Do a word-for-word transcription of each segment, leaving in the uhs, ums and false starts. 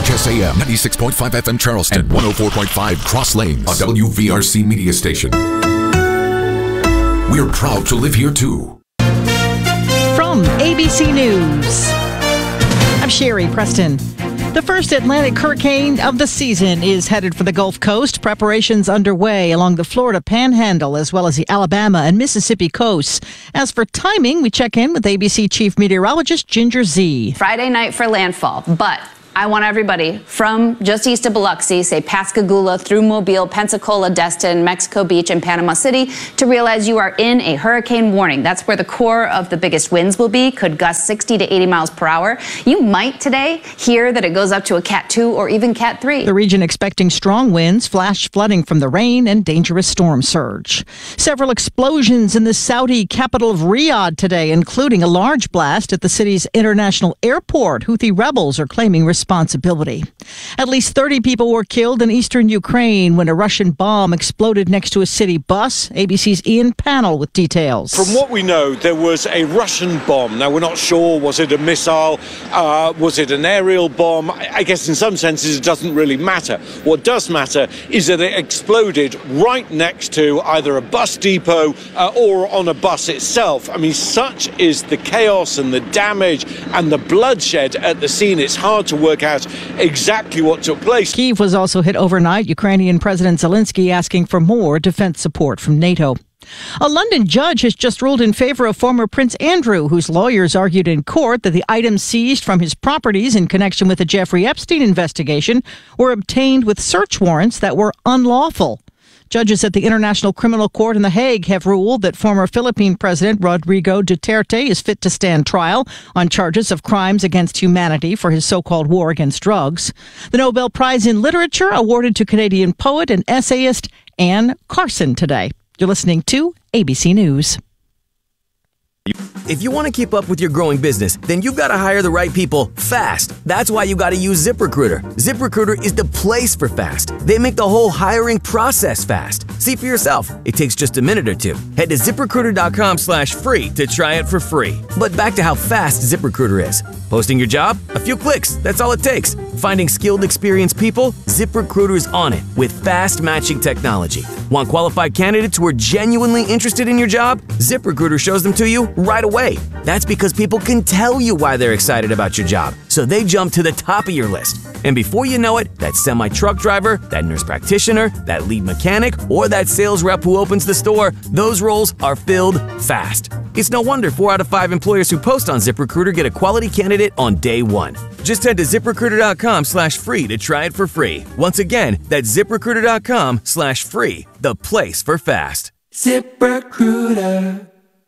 H S A M, ninety-six point five F M Charleston, and one oh four point five Cross Lanes, a W V R C media station. We're proud to live here, too. From A B C News, I'm Sherry Preston. The first Atlantic hurricane of the season is headed for the Gulf Coast. Preparations underway along the Florida Panhandle as well as the Alabama and Mississippi coasts. As for timing, we check in with A B C Chief Meteorologist Ginger Zee. Friday night for landfall, but I want everybody from just east of Biloxi, say Pascagoula, through Mobile, Pensacola, Destin, Mexico Beach, and Panama City, to realize you are in a hurricane warning. That's where the core of the biggest winds will be, could gust sixty to eighty miles per hour. You might today hear that it goes up to a Cat two or even Cat three. The region expecting strong winds, flash flooding from the rain, and dangerous storm surge. Several explosions in the Saudi capital of Riyadh today, including a large blast at the city's international airport. Houthi rebels are claiming responsibility. responsibility. At least thirty people were killed in eastern Ukraine when a Russian bomb exploded next to a city bus. A B C's Ian Pannell with details. From what we know, there was a Russian bomb. Now, we're not sure, was it a missile? Uh, was it an aerial bomb? I guess in some senses it doesn't really matter. What does matter is that it exploded right next to either a bus depot uh, or on a bus itself. I mean, such is the chaos and the damage and the bloodshed at the scene. It's hard to work out exactly what took place. Kyiv was also hit overnight. Ukrainian President Zelensky asking for more defense support from NATO. A London judge has just ruled in favor of former Prince Andrew, whose lawyers argued in court that the items seized from his properties in connection with the Jeffrey Epstein investigation were obtained with search warrants that were unlawful. Judges at the International Criminal Court in The Hague have ruled that former Philippine President Rodrigo Duterte is fit to stand trial on charges of crimes against humanity for his so-called war against drugs. The Nobel Prize in Literature awarded to Canadian poet and essayist Anne Carson today. You're listening to A B C News. If you want to keep up with your growing business, then you've got to hire the right people fast. That's why you got to use ZipRecruiter. ZipRecruiter is the place for fast. They make the whole hiring process fast. See for yourself. It takes just a minute or two. Head to ZipRecruiter.com slash free to try it for free. But back to how fast ZipRecruiter is. Posting your job? A few clicks. That's all it takes. Finding skilled, experienced people? ZipRecruiter's on it with fast matching technology. Want qualified candidates who are genuinely interested in your job? ZipRecruiter shows them to you right away. That's because people can tell you why they're excited about your job, so they jump to the top of your list. And before you know it, that semi-truck driver, that nurse practitioner, that lead mechanic, or that sales rep who opens the store, those roles are filled fast. It's no wonder four out of five employers who post on ZipRecruiter get a quality candidate on day one. Just head to ZipRecruiter.com slash free to try it for free. Once again, that's ZipRecruiter.com slash free, the place for fast. ZipRecruiter.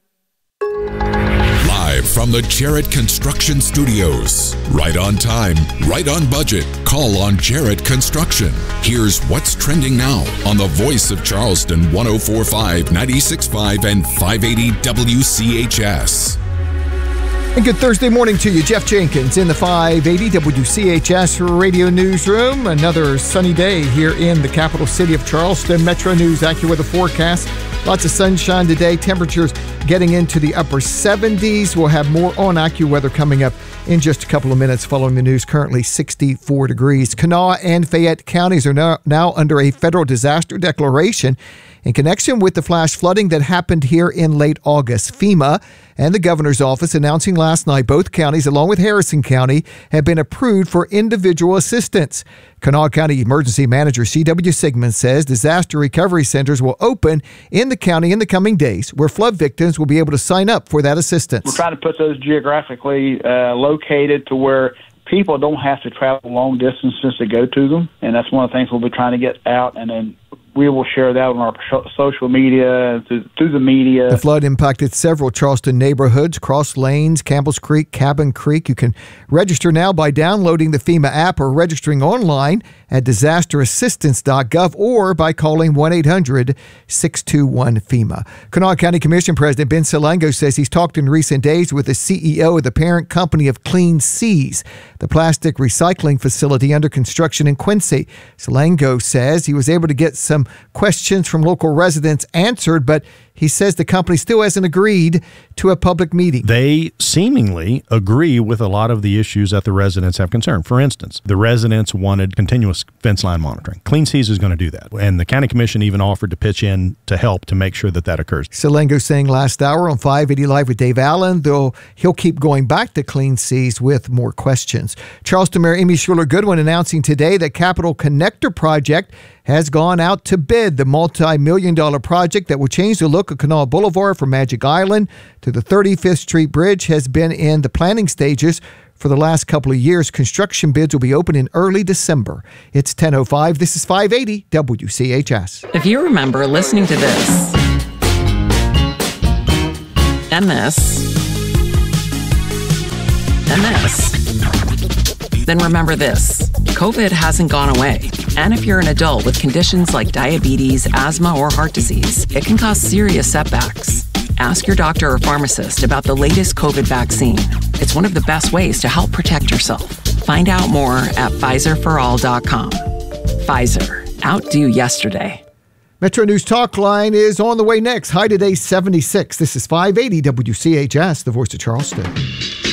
Live from the Jarrett Construction Studios. Right on time, right on budget. Call on Jarrett Construction. Here's what's trending now on the voice of Charleston, one oh four point five, ninety-six point five, and five eighty W C H S. And good Thursday morning to you. Jeff Jenkins in the five eighty W C H S Radio Newsroom. Another sunny day here in the capital city of Charleston. Metro News AccuWeather forecast. Lots of sunshine today. Temperatures getting into the upper seventies. We'll have more on AccuWeather coming up in just a couple of minutes following the news. Currently sixty-four degrees. Kanawha and Fayette counties are now, now under a federal disaster declaration in connection with the flash flooding that happened here in late August. FEMA and the governor's office announcing last night both counties, along with Harrison County, have been approved for individual assistance. Kanawha County Emergency Manager C W Sigmund says disaster recovery centers will open in the county in the coming days, where flood victims will be able to sign up for that assistance. We're trying to put those geographically uh, located to where people don't have to travel long distances to go to them, and that's one of the things we'll be trying to get out, and then we will share that on our social media, through, through the media. The flood impacted several Charleston neighborhoods, Cross Lanes, Campbell's Creek, Cabin Creek. You can register now by downloading the FEMA app or registering online at disaster assistance dot gov or by calling one eight hundred six two one FEMA. Kanawha County Commission President Ben Salango says he's talked in recent days with the C E O of the parent company of Clean Seas, the plastic recycling facility under construction in Quincy. Salango says he was able to get some questions from local residents answered, but he says the company still hasn't agreed to a public meeting. They seemingly agree with a lot of the issues that the residents have concern. For instance, the residents wanted continuous fence line monitoring. Clean Seas is going to do that. And the county commission even offered to pitch in to help to make sure that that occurs. Salango saying last hour on five eighty Live with Dave Allen, though he'll keep going back to Clean Seas with more questions. Charleston Mayor Amy Shuler-Goodwin announcing today that Capital Connector Project has gone out to bid. The multi-million dollar project that will change the look of Kanawha Boulevard from Magic Island to the thirty-fifth Street Bridge has been in the planning stages for the last couple of years. Construction bids will be open in early December. It's ten oh five. This is five eighty W C H S. If you remember listening to this and this and this, then remember this. COVID hasn't gone away. And if you're an adult with conditions like diabetes, asthma, or heart disease, it can cause serious setbacks. Ask your doctor or pharmacist about the latest COVID vaccine. It's one of the best ways to help protect yourself. Find out more at Pfizer for all dot com. Pfizer. Outdo yesterday. Metro News Talk Line is on the way next. High today, seventy-six. This is five eighty W C H S, the voice of Charleston.